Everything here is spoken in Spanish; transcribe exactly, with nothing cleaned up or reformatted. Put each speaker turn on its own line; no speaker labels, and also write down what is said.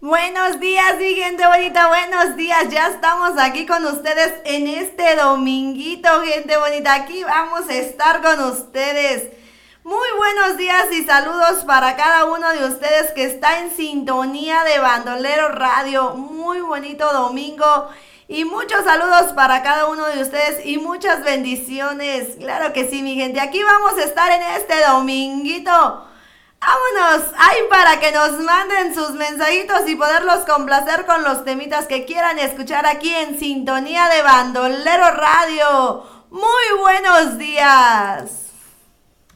Buenos días, mi gente bonita, buenos días. Ya estamos aquí con ustedes en este dominguito, gente bonita. Aquí vamos a estar con ustedes. Muy buenos días y saludos para cada uno de ustedes que está en sintonía de Bandolero Radio. Muy bonito domingo y muchos saludos para cada uno de ustedes y muchas bendiciones. Claro que sí, mi gente. Aquí vamos a estar en este dominguito. Vámonos, ahí para que nos manden sus mensajitos y poderlos complacer con los temitas que quieran escuchar aquí en sintonía de Bandolero Radio. Muy buenos días.